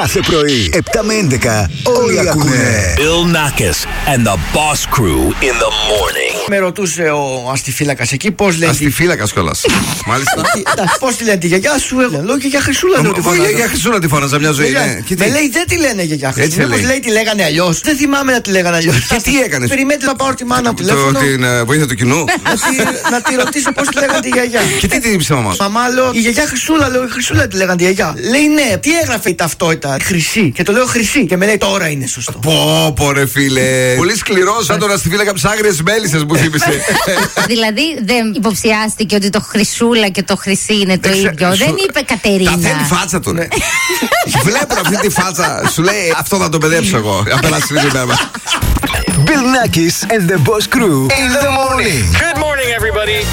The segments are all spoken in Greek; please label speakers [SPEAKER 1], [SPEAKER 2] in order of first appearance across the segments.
[SPEAKER 1] Κάθε πρωί, 7 με 11, όλοι ακούνε.
[SPEAKER 2] Bill Nackis and the Boss Crew in the morning.
[SPEAKER 3] Με ρωτούσε ο αστιφύλακας εκεί πώς λέει.
[SPEAKER 4] Αστιφύλακας κιόλας. Μάλιστα.
[SPEAKER 3] Πώς τη λένε τη γιαγιά σου, λέω και για Χρυσούλα.
[SPEAKER 4] Εγώ για Χρυσούλα τη φώναζα μια ζωή.
[SPEAKER 3] Με λέει δεν τη λένε για Χρυσούλα. Μήπως λέει τη λέγανε αλλιώς. Δεν θυμάμαι να τη λέγανε αλλιώς.
[SPEAKER 4] Και τι έκανες?
[SPEAKER 3] Περιμένετε να πάρω τη μάνα μου τηλέφωνο.
[SPEAKER 4] Την βοήθεια του κοινού.
[SPEAKER 3] Να τη ρωτήσω πώς τη λέγανε τη γιαγιά.
[SPEAKER 4] Και τι την είπε μαμά?
[SPEAKER 3] Μαμά, λέω η γιαγιά Χρυσούλα, λέω η Χρυσούλα τη λέγανε τη γιαγιά. Λέει ναι, τι έγραφε η ταυτότητα? Χρυσή. Και το λέω Χρυσή. Και με λέει τώρα είναι σωστό.
[SPEAKER 4] Πω ρε φίλε. Πολύ σκληρό σαν τον αστιφύλακα από τις άγριες μέλισσες που θύμισε.
[SPEAKER 5] Δηλαδή δεν υποψιάστηκε ότι το Χρυσούλα και το Χρυσή είναι το ίδιο. Δεν είπε Κατερίνα.
[SPEAKER 4] Τα θέλει φάτσα του. Βλέπω αυτή τη φάτσα. Σου λέει αυτό θα το παιδέψω εγώ. Απελάσει την ημέρα.
[SPEAKER 1] Bill Nackis and the Boss Crew in the morning.
[SPEAKER 2] Good morning, everybody.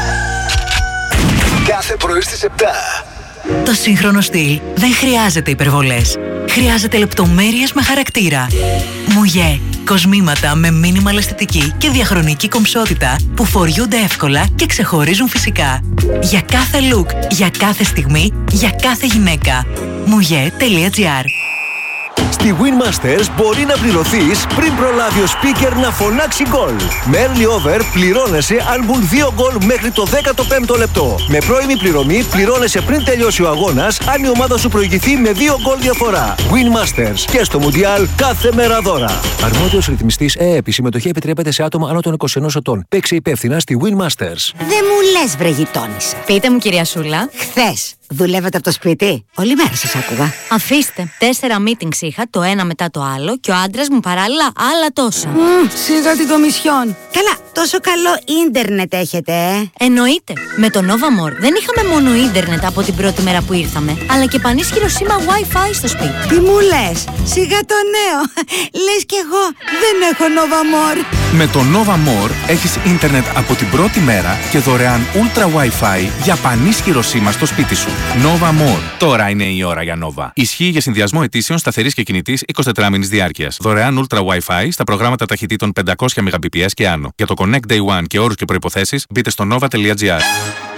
[SPEAKER 1] Κάθε πρωί στις 7.
[SPEAKER 6] Το σύγχρονο στυλ δεν χρειάζεται υπερβολές. Χρειάζεται λεπτομέρειες με χαρακτήρα. Μουγέ. Κοσμήματα με μίνιμαλ αισθητική και διαχρονική κομψότητα που φοριούνται εύκολα και ξεχωρίζουν φυσικά. Για κάθε look, για κάθε στιγμή, για κάθε γυναίκα. Mouye.gr.
[SPEAKER 7] Στη Winmasters μπορεί να πληρωθείς πριν προλάβει ο speaker να φωνάξει γκολ. Με early over πληρώνεσαι αν μπουν 2 γκολ μέχρι το 15ο λεπτό. Με πρώιμη πληρωμή πληρώνεσαι πριν τελειώσει ο αγώνας αν η ομάδα σου προηγηθεί με 2 γκολ διαφορά. Winmasters και στο Mundial κάθε μέρα δώρα. Αρμόδιος ρυθμιστής ΕΕΠ. Η συμμετοχή επιτρέπεται σε άτομα άνω των 21 ετών. Παίξε υπεύθυνα στη Winmasters.
[SPEAKER 8] Δεν μου λες βρε γειτόνισσα.
[SPEAKER 5] Πείτε μου κυρία Σούλα.
[SPEAKER 8] Χθες δουλεύετε από το σπίτι? Όλη μέρα σας άκουγα.
[SPEAKER 5] Αφήστε. 4 meetings είχα, το ένα μετά το άλλο, και ο άντρας μου παράλληλα άλλα τόσα.
[SPEAKER 8] Σιγά την κομισιόν. Καλά, τόσο καλό ίντερνετ έχετε,
[SPEAKER 5] Εννοείται. Με το Nova More δεν είχαμε μόνο ίντερνετ από την πρώτη μέρα που ήρθαμε, αλλά και πανίσχυρο σήμα Wi-Fi στο σπίτι.
[SPEAKER 8] Τι μου λες? Σιγά το νέο. Λες κι εγώ δεν έχω Nova More.
[SPEAKER 9] Με το Nova More έχεις ίντερνετ από την πρώτη μέρα και δωρεάν Ultra Wi-Fi για πανίσχυρο σήμα στο σπίτι σου. Nova More. Τώρα είναι η ώρα για Nova. Ισχύει για συνδυασμό αιτήσεων σταθερής και κινητής 24 μήνης διάρκειας. Δωρεάν Ultra Wi-Fi στα προγράμματα ταχυτήτων 500 Mbps και άνω. Για το Connect Day One και όρους και προϋποθέσεις μπείτε στο nova.gr.